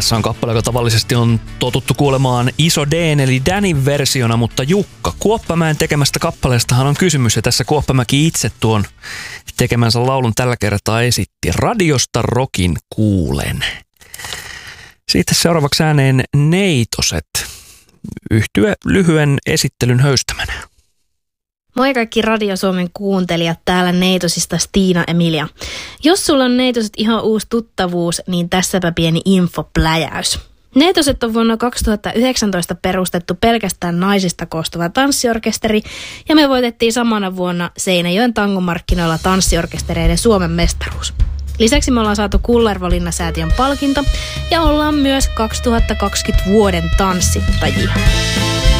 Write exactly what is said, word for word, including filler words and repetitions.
Tässä on kappale, joka tavallisesti on totuttu kuulemaan Iso D:n eli Danin versiona, mutta Jukka Kuoppamäen tekemästä kappaleestahan on kysymys, ja tässä Kuoppamäki itse tuon tekemänsä laulun tällä kertaa esitti. Radiosta rokin kuulen. Sitten seuraavaksi ääneen Neitoset. Yhtye lyhyen esittelyn höystämänä. Moi kaikki Radio Suomen kuuntelijat, täällä Neitosista Stiina Emilia. Jos sulla on Neitoset ihan uusi tuttavuus, niin tässäpä pieni infopläjäys. Neitoset on vuonna kaksituhattayhdeksäntoista perustettu pelkästään naisista koostuva tanssiorkesteri, ja me voitettiin samana vuonna Seinäjoen tangomarkkinoilla tanssiorkestereiden Suomen mestaruus. Lisäksi me ollaan saatu Kullervo-Linnasäätiön palkinto ja ollaan myös kaksituhattakaksikymmentä vuoden tanssittajia.